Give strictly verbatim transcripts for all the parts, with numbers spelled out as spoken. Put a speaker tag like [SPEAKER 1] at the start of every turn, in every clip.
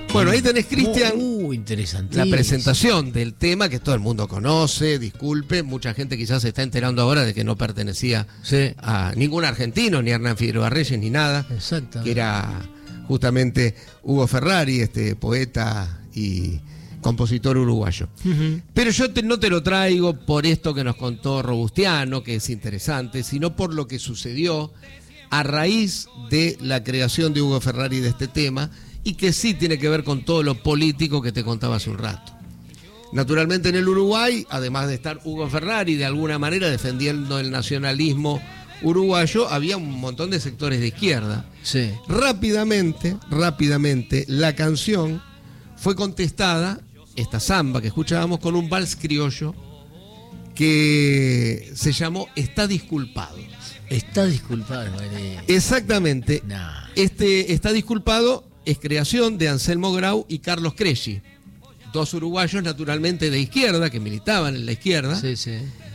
[SPEAKER 1] Bueno, ahí tenés, Cristian,
[SPEAKER 2] uh, interesante.
[SPEAKER 1] la presentación del tema que todo el mundo conoce. Disculpe, mucha gente quizás se está enterando ahora de que no pertenecía
[SPEAKER 2] sí.
[SPEAKER 1] a ningún argentino, ni a Hernán Figueroa Reyes, ni nada.
[SPEAKER 2] Exacto.
[SPEAKER 1] Que era justamente Hugo Ferrari, este poeta y compositor uruguayo. Uh-huh. Pero yo te, no te lo traigo por esto que nos contó Robustiano, que es interesante, sino por lo que sucedió a raíz de la creación de Hugo Ferrari de este tema, y que sí tiene que ver con todo lo político que te contaba hace un rato. Naturalmente en el Uruguay, además de estar Hugo Ferrari de alguna manera defendiendo el nacionalismo uruguayo, había un montón de sectores de izquierda.
[SPEAKER 2] Sí.
[SPEAKER 1] Rápidamente, rápidamente, la canción fue contestada, esta samba que escuchábamos, con un vals criollo que se llamó Está Disculpado.
[SPEAKER 2] Está disculpado, María.
[SPEAKER 1] Exactamente.
[SPEAKER 2] Nah.
[SPEAKER 1] Este Está Disculpado es creación de Anselmo Grau y Carlos Cresci, dos uruguayos naturalmente de izquierda, que militaban en la izquierda.
[SPEAKER 2] Sí, sí.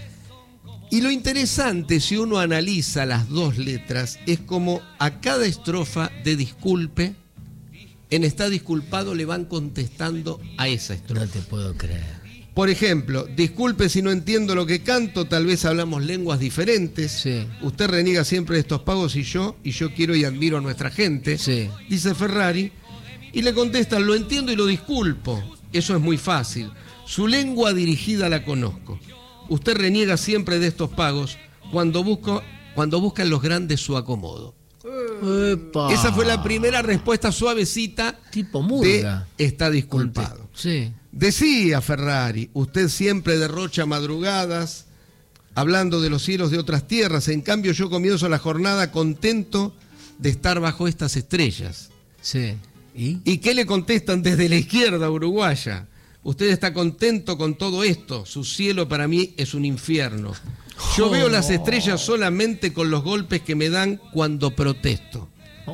[SPEAKER 1] Y lo interesante, si uno analiza las dos letras, es como a cada estrofa de Disculpe, en Está Disculpado le van contestando a esa estrofa.
[SPEAKER 2] No te puedo creer.
[SPEAKER 1] Por ejemplo, disculpe si no entiendo lo que canto, tal vez hablamos lenguas diferentes.
[SPEAKER 2] Sí.
[SPEAKER 1] Usted reniega siempre de estos pagos y yo, y yo quiero y admiro a nuestra gente,
[SPEAKER 2] sí.
[SPEAKER 1] dice Ferrari, y le contestan, lo entiendo y lo disculpo. Eso es muy fácil. Su lengua dirigida la conozco. Usted reniega siempre de estos pagos cuando, busco, cuando buscan los grandes su acomodo.
[SPEAKER 2] Epa.
[SPEAKER 1] Esa fue la primera respuesta suavecita
[SPEAKER 2] tipo murga.
[SPEAKER 1] de Está Disculpado.
[SPEAKER 2] Sí.
[SPEAKER 1] Decía Ferrari, usted siempre derrocha madrugadas hablando de los cielos de otras tierras, en cambio yo comienzo la jornada contento de estar bajo estas estrellas.
[SPEAKER 2] Sí. ¿Y?
[SPEAKER 1] ¿Y qué le contestan desde la izquierda uruguaya? Usted está contento con todo esto, su cielo para mí es un infierno. Yo
[SPEAKER 2] oh.
[SPEAKER 1] veo las estrellas solamente con los golpes que me dan cuando protesto.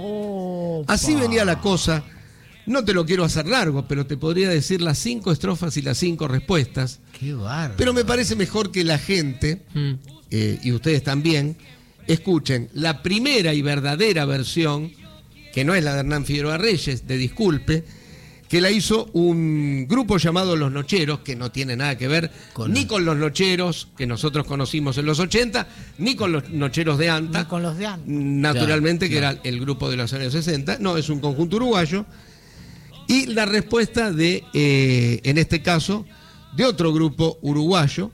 [SPEAKER 2] Oh,
[SPEAKER 1] Así
[SPEAKER 2] pa.
[SPEAKER 1] venía la cosa. No te lo quiero hacer largo, pero te podría decir las cinco estrofas y las cinco respuestas.
[SPEAKER 2] Qué bárbaro.
[SPEAKER 1] Pero me parece mejor que la gente,
[SPEAKER 2] mm.
[SPEAKER 1] eh, y ustedes también, escuchen la primera y verdadera versión, que no es la de Hernán Figueroa Reyes, de Disculpe, que la hizo un grupo llamado Los Nocheros, que no tiene nada que ver con ni con los Nocheros que nosotros conocimos en los ochenta, ni con los Nocheros de Anta.
[SPEAKER 3] Ni con los de Anta.
[SPEAKER 1] Naturalmente,
[SPEAKER 2] claro,
[SPEAKER 1] claro. que era el grupo de los años sesenta. No, es un conjunto uruguayo. Y la respuesta de, eh, en este caso, de otro grupo uruguayo,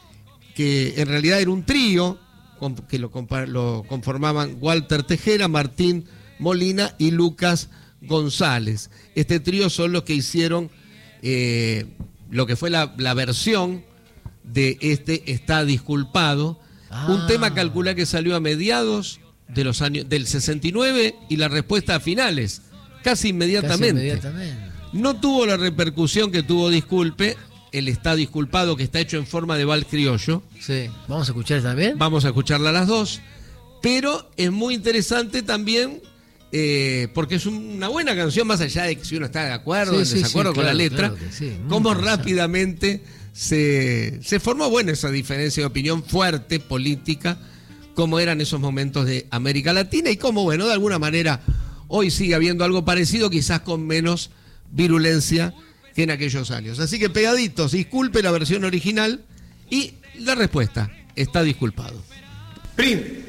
[SPEAKER 1] que en realidad era un trío, que lo, lo conformaban Walter Tejera, Martín Molina y Lucas González. Este trío son los que hicieron eh, lo que fue la, la versión de este Está Disculpado, ah. un tema calcula que salió a mediados de los años del sesenta y nueve y la respuesta a finales. Casi inmediatamente.
[SPEAKER 2] Casi inmediatamente.
[SPEAKER 1] No tuvo la repercusión que tuvo Disculpe, el Está Disculpado, que está hecho en forma de vals criollo.
[SPEAKER 2] Sí. ¿Vamos a escuchar también?
[SPEAKER 1] Vamos a escucharla a las dos. Pero es muy interesante también, eh, porque es una buena canción, más allá de que si uno está de acuerdo o
[SPEAKER 2] sí,
[SPEAKER 1] en desacuerdo
[SPEAKER 2] sí,
[SPEAKER 1] con
[SPEAKER 2] claro,
[SPEAKER 1] la letra,
[SPEAKER 2] claro sí,
[SPEAKER 1] cómo rápidamente se, se formó, bueno, esa diferencia de opinión fuerte, política, cómo eran esos momentos de América Latina y cómo, bueno, de alguna manera hoy sigue habiendo algo parecido, quizás con menos virulencia que en aquellos años. Así que pegaditos, disculpe la versión original y la respuesta, Está Disculpado.
[SPEAKER 4] Print.